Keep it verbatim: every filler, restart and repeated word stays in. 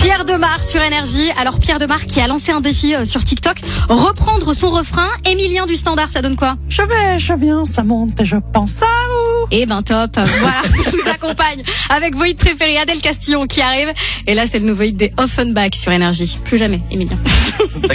Pierre Demar sur Énergie. Alors Pierre Demar qui a lancé un défi sur TikTok, reprendre son refrain. Emilien du Standard, ça donne quoi? Je vais, je viens, ça monte et je pense à vous. Eh ben top. Voilà, je vous accompagne avec vos hits préférés. Adèle Castillon qui arrive. Et là c'est le nouveau hit des Offenbach sur Énergie. Plus jamais, Emilien.